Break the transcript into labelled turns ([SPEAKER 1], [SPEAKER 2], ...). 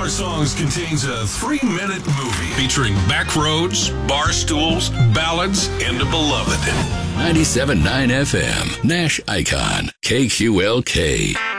[SPEAKER 1] Our Songs contains a 3-minute movie featuring backroads, bar stools, ballads, and a beloved.
[SPEAKER 2] 97.9 FM, Nash Icon, KQLK.